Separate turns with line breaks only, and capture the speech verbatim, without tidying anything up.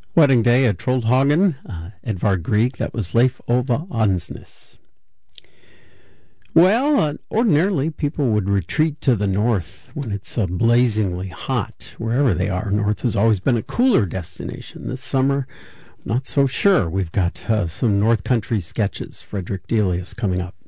Wedding Day at Trollhagen, uh, Edvard Grieg, that was Leif Ove Ansnes. Well, uh, ordinarily people would retreat to the north when it's uh, blazingly hot, wherever they are. North has always been a cooler destination. This summer, not so sure. We've got uh, some North Country sketches. Frederick Delius coming up.